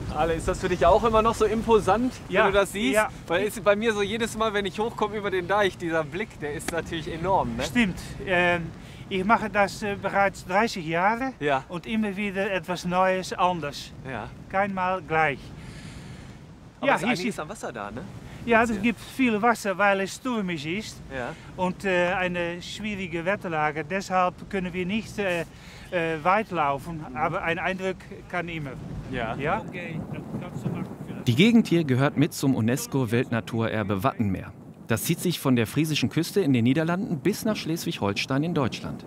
Ale, ist das für dich auch immer noch so imposant, Ja, wenn du das siehst? ja. Weil ist bei mir so jedes Mal, wenn ich hochkomme über den Deich, dieser Blick, der ist natürlich enorm. Ne? Stimmt. Ich mache das bereits 30 Jahre Ja. und immer wieder etwas Neues, anders. Ja. Keinmal gleich. Aber Ja, ist hier einiges sieht, am Wasser da, ne? ja, es gibt viel Wasser, weil es stürmisch ist Ja. und eine schwierige Wetterlage. Deshalb können wir nicht weit laufen, aber ein Eindruck kann immer. Ja. Ja? Okay, das kannst du machen. Die Gegend hier gehört mit zum UNESCO-Weltnaturerbe Wattenmeer. Das zieht sich von der friesischen Küste in den Niederlanden bis nach Schleswig-Holstein in Deutschland.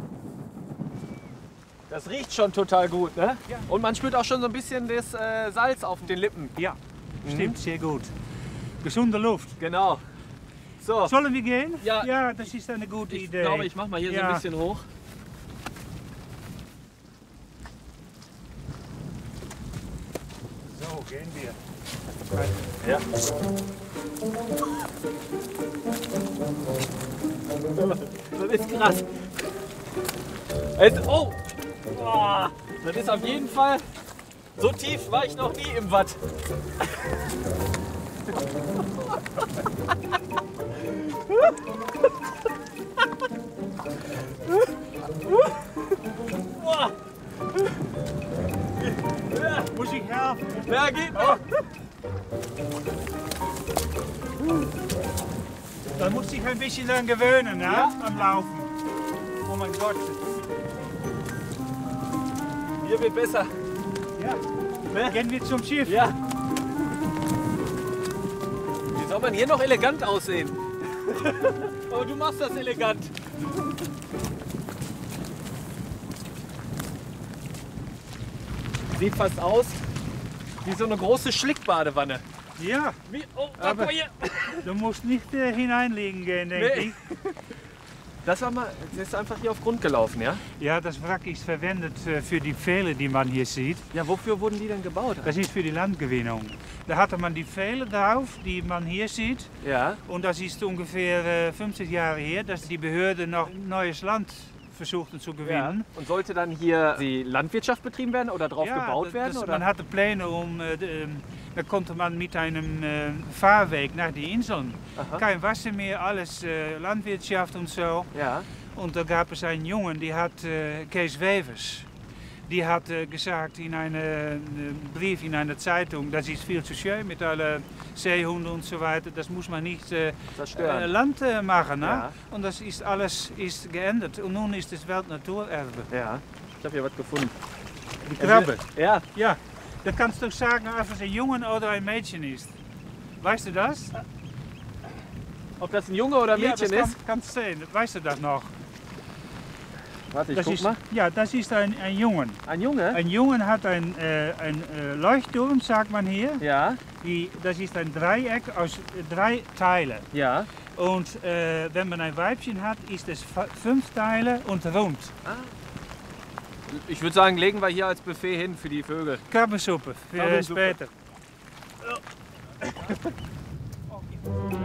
Das riecht schon total gut, ne? Ja. Und man spürt auch schon so ein bisschen das Salz auf den Lippen. Ja, stimmt, sehr gut. Gesunde Luft. Genau. So, Sollen wir gehen? Ja. Ja, das ist eine gute ich Idee. glaube, ich mache mal hier so Ja. ein bisschen hoch. So, gehen wir. Ja. Das ist krass. Oh! Boah, das ist auf jeden Fall, so tief war ich noch nie im Watt. Boah. Ja, Muss ich helfen? ja, geht noch. Da muss ich ein bisschen dran gewöhnen, ne? Ja. Am Laufen. Oh mein Gott. Hier wird besser. Ja. Ne? Gehen wir zum Schiff. Ja. Wie soll man hier noch elegant aussehen? Aber du machst das elegant. Sieht fast aus wie so eine große Schlickbadewanne. Ja. Wie, oh, Aber- guck mal hier. Du musst nicht hineinlegen gehen, denke Nee. ich. Das ist einfach hier auf Grund gelaufen, ja? Ja, das Wrack ist verwendet für die Pfähle, die man hier sieht. Ja, wofür wurden die denn gebaut? Das ist für die Landgewinnung. Da hatte man die Pfähle drauf, die man hier sieht. Ja, Und das ist ungefähr 50 Jahre her, dass die Behörden noch neues Land versuchten zu ja. gewinnen. Und sollte dann hier die Landwirtschaft betrieben werden oder drauf gebaut werden? Oder? Man hatte Pläne, da konnte man mit einem Fahrweg nach die Inseln. Aha. Kein Wasser mehr, alles Landwirtschaft und so. Ja, Und da gab es einen Jungen, die hat Kees Wevers. Die hat gesagt in einem Brief in einer Zeitung, das ist viel zu schön mit allen Seehunden und so weiter, das muss man nicht zerstören. Land machen. Ne? Ja. Und das ist alles ist geändert. Und nun ist es Weltnaturerbe. Ja, ich habe hier was gefunden. Die Krabbe. Ja, Ja, da kannst du sagen, ob es ein Jungen oder ein Mädchen ist. Weißt du das? ob das ein Junge oder ein Mädchen ja, das ist? kannst du sehen. Weißt du das noch? Warte, ich Das guck ist, mal. ja, das ist ein Jungen. Ein Junge? Ein Jungen hat ein Leuchtturm, sagt man hier. Ja, Das ist ein Dreieck aus 3 Teilen. ja. Und wenn man ein Weibchen hat, ist es 5 Teile und rund. Ich würde sagen, legen wir hier als Buffet hin für die Vögel. Krabbensuppe für Krabbensuppe. später.